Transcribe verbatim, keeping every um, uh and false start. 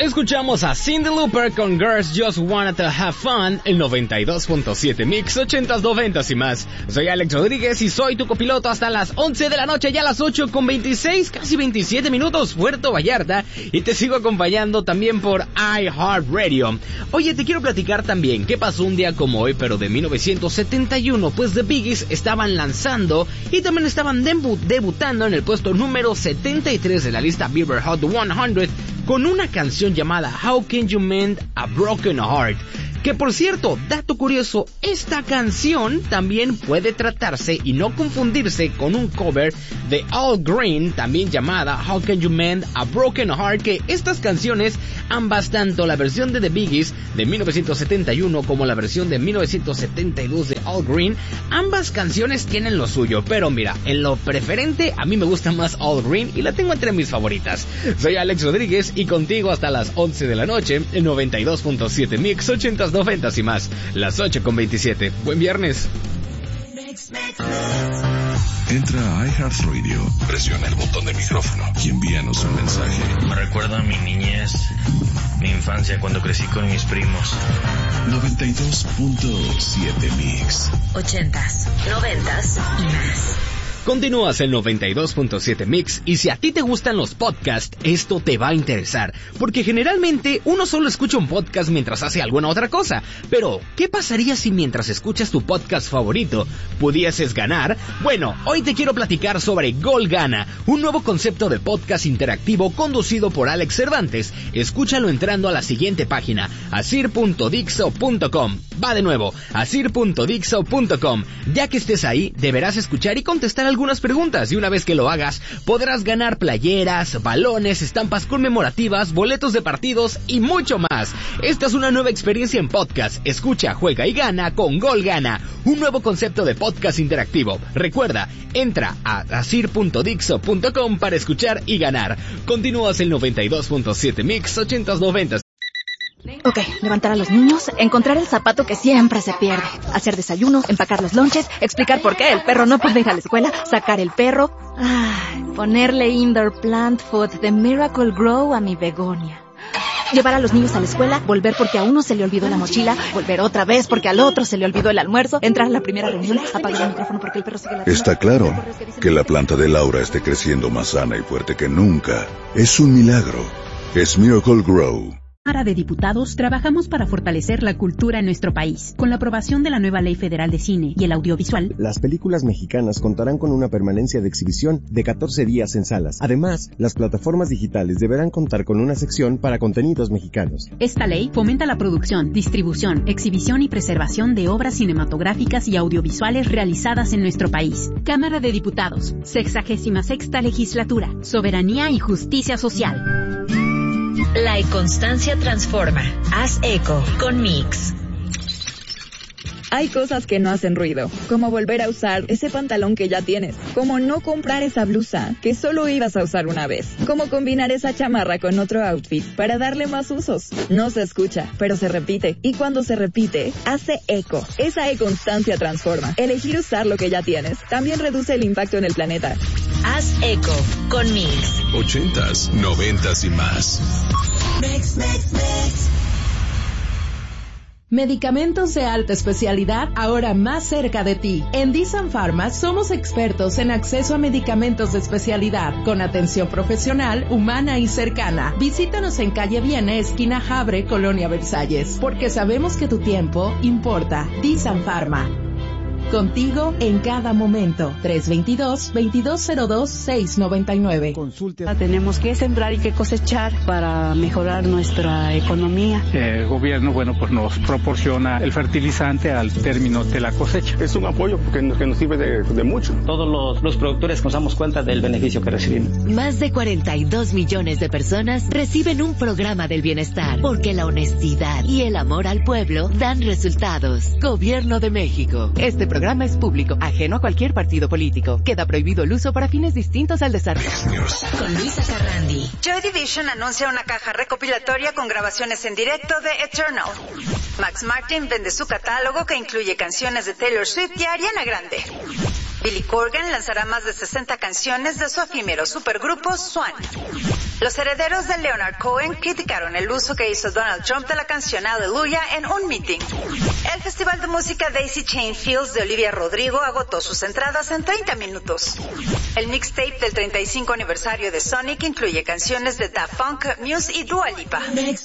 Escuchamos a Cyndi Lauper con Girls Just Wanna to Have Fun, el noventa y dos punto siete Mix, ochentas, noventas y más. Soy Alex Rodríguez y soy tu copiloto hasta las once de la noche, ya a las ocho con veintiséis, casi veintisiete minutos, Puerto Vallarta, y te sigo acompañando también por iHeartRadio. Oye, te quiero platicar también qué pasó un día como hoy, pero de mil novecientos setenta y uno, pues The Bee Gees estaban lanzando y también estaban debu- debutando en el puesto número setenta y tres de la lista Billboard Hot cien con una canción llamada How Can You Mend a Broken Heart. Que por cierto, dato curioso, esta canción también puede tratarse y no confundirse con un cover de Al Green, también llamada How Can You Mend a Broken Heart, que estas canciones, ambas, tanto la versión de The Bee Gees de mil novecientos setenta y uno como la versión de mil novecientos setenta y dos de Al Green, ambas canciones tienen lo suyo, pero mira, en lo preferente a mí me gusta más Al Green y la tengo entre mis favoritas. Soy Alex Rodríguez y contigo hasta las once de la noche, en noventa y dos punto siete Mix, ochentas, noventas y más, las ocho con veintisiete. Buen viernes. Entra a iHeartRadio, presiona el botón de micrófono y envíanos un mensaje. Me recuerda a mi niñez, mi infancia cuando crecí con mis primos. noventa y dos punto siete Mix. Ochentas, noventas y más. Continúas en noventa y dos punto siete Mix, y si a ti te gustan los podcasts, esto te va a interesar, porque generalmente uno solo escucha un podcast mientras hace alguna otra cosa. Pero, ¿qué pasaría si mientras escuchas tu podcast favorito pudieses ganar? Bueno, hoy te quiero platicar sobre Gol Gana, un nuevo concepto de podcast interactivo conducido por Alex Cervantes. Escúchalo entrando a la siguiente página, asir punto dixo punto com. Va de nuevo, asir punto dixo punto com. Ya que estés ahí, deberás escuchar y contestar algunas preguntas, y una vez que lo hagas, podrás ganar playeras, balones, estampas conmemorativas, boletos de partidos y mucho más. Esta es una nueva experiencia en podcast. Escucha, juega y gana con Gol Gana, un nuevo concepto de podcast interactivo. Recuerda, entra a asir punto dixo punto com para escuchar y ganar. Continúas el noventa y dos punto siete Mix, ochentas, noventas. Ok, levantar a los niños, encontrar el zapato que siempre se pierde, hacer desayuno, empacar los lonches, explicar por qué el perro no puede ir a la escuela, sacar el perro, ay, ponerle indoor plant food de Miracle Grow a mi begonia. Llevar a los niños a la escuela, volver porque a uno se le olvidó la mochila, volver otra vez porque al otro se le olvidó el almuerzo, entrar a la primera reunión, apagar el micrófono porque el perro sigue la... Está claro que la planta de Laura esté creciendo más sana y fuerte que nunca. Es un milagro. Es Miracle Grow. Cámara de Diputados trabajamos para fortalecer la cultura en nuestro país. Con la aprobación de la nueva Ley Federal de Cine y el Audiovisual, las películas mexicanas contarán con una permanencia de exhibición de catorce días en salas. Además, las plataformas digitales deberán contar con una sección para contenidos mexicanos. Esta ley fomenta la producción, distribución, exhibición y preservación de obras cinematográficas y audiovisuales realizadas en nuestro país. Cámara de Diputados, sexagésima sexta Legislatura, Soberanía y Justicia Social. La inconstancia transforma. Haz eco con Mix. Hay cosas que no hacen ruido, como volver a usar ese pantalón que ya tienes, como no comprar esa blusa que solo ibas a usar una vez, como combinar esa chamarra con otro outfit para darle más usos. No se escucha, pero se repite, y cuando se repite, hace eco. Esa e-constancia transforma. Elegir usar lo que ya tienes también reduce el impacto en el planeta. Haz eco con Mix. Ochentas, noventas y más. Mix, mix, mix. Medicamentos de alta especialidad ahora más cerca de ti. En Disan Pharma somos expertos en acceso a medicamentos de especialidad con atención profesional, humana y cercana. Visítanos en calle Viene, esquina Habre, Colonia Versalles, porque sabemos que tu tiempo importa. Disan Pharma. Contigo en cada momento. tres dos dos, veintidós cero dos, seis noventa y nueve. Consulte. Tenemos que sembrar y que cosechar para mejorar nuestra economía. El gobierno, bueno, pues nos proporciona el fertilizante al término de la cosecha. Es un apoyo que nos, que nos sirve de, de mucho. Todos los, los productores nos damos cuenta del beneficio que recibimos. Más de cuarenta y dos millones de personas reciben un programa del bienestar, porque la honestidad y el amor al pueblo dan resultados. Gobierno de México. Este programa programa es público, ajeno a cualquier partido político. Queda prohibido el uso para fines distintos al desarrollo. Con Luisa Carrandi. Joy Division anuncia una caja recopilatoria con grabaciones en directo de Eternal. Max Martin vende su catálogo que incluye canciones de Taylor Swift y Ariana Grande. Billy Corgan lanzará más de sesenta canciones de su efímero supergrupo Swan. Los herederos de Leonard Cohen criticaron el uso que hizo Donald Trump de la canción Hallelujah en un meeting. El Festival de Música Daisy Chain Fields de Olivia Rodrigo agotó sus entradas en treinta minutos. El mixtape del treinta y cinco aniversario de Sonic incluye canciones de Daft Punk, Muse y Dua Lipa.